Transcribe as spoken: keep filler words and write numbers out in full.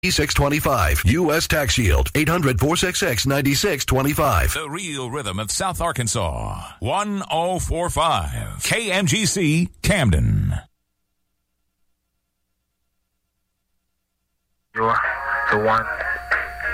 six twenty-five. U S Tax Shield. eight hundred, four six six, nine six two five. The real rhythm of South Arkansas. one oh four point five. K M G C, Camden. You're the one.